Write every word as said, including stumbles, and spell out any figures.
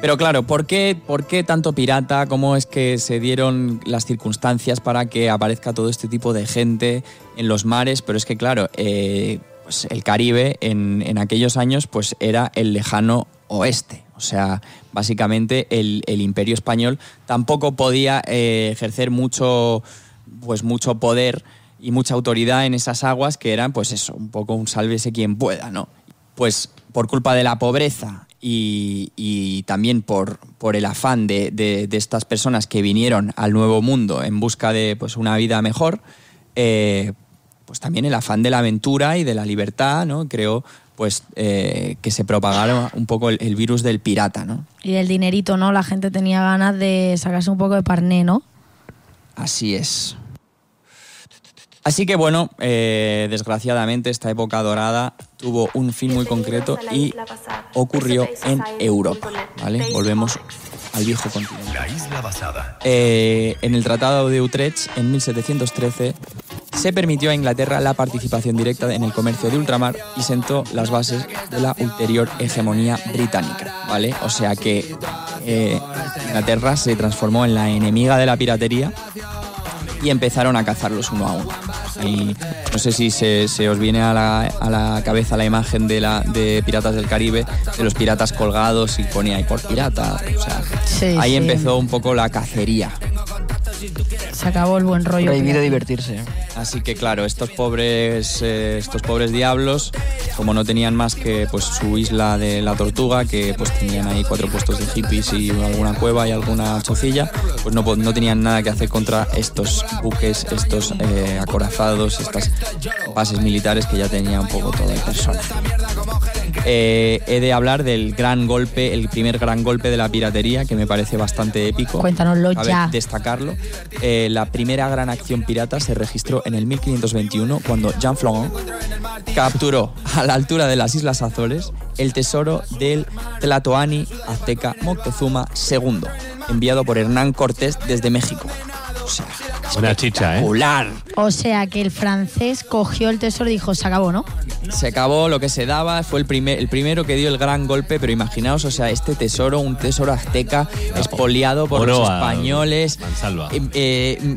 Pero claro, ¿por qué, ¿por qué tanto pirata? ¿Cómo es que se dieron las circunstancias para que aparezca todo este tipo de gente en los mares? Pero es que claro, eh, pues el Caribe en, en aquellos años pues era el lejano oeste. O sea, básicamente el, el Imperio Español tampoco podía eh, ejercer mucho, pues mucho poder y mucha autoridad en esas aguas que eran, pues eso, un poco un sálvese quien pueda, ¿no? Pues por culpa de la pobreza y, y también por, por el afán de, de, de estas personas que vinieron al Nuevo Mundo en busca de pues, una vida mejor, eh, pues también el afán de la aventura y de la libertad, ¿no? Creo pues eh, que se propagara un poco el, el virus del pirata, ¿no? Y del dinerito, ¿no? La gente tenía ganas de sacarse un poco de parné, ¿no? Así es. Así que bueno, eh, desgraciadamente esta época dorada tuvo un fin muy concreto y ocurrió en Europa, ¿vale? Volvemos al viejo continente. La isla basada. Eh, en el Tratado de Utrecht, en mil setecientos trece, se permitió a Inglaterra la participación directa en el comercio de ultramar y sentó las bases de la ulterior hegemonía británica, ¿vale? O sea que eh, Inglaterra se transformó en la enemiga de la piratería y empezaron a cazarlos uno a uno. Y no sé si se, se os viene a la, a la cabeza la imagen de, la, de Piratas del Caribe, de los piratas colgados y ponía ahí por pirata. O sea, sí, ahí sí. empezó un poco la cacería. Se acabó el buen rollo. Prohibido divertirse. Así que claro, estos pobres, eh, estos pobres diablos, como no tenían más que pues su isla de la Tortuga, que pues tenían ahí cuatro puestos de hippies y alguna cueva y alguna chocilla, pues no, no tenían nada que hacer contra estos buques, estos eh, acorazados, estas bases militares que ya tenía un poco todo el personal. Eh, he de hablar del gran golpe, el primer gran golpe de la piratería, que me parece bastante épico. Cuéntanoslo Cabe ya. destacarlo. Eh, la primera gran acción pirata se registró en el mil quinientos veintiuno cuando Jean Florent capturó a la altura de las Islas Azores el tesoro del Tlatoani azteca Moctezuma segundo, enviado por Hernán Cortés desde México. O sea, una chicha, ¿eh? espectacular. O sea que el francés cogió el tesoro y dijo, se acabó, ¿no? Se acabó lo que se daba, fue el, primer, el primero que dio el gran golpe, pero imaginaos, o sea, este tesoro, un tesoro azteca expoliado por Oro los a españoles. Mansalva. Eh, eh,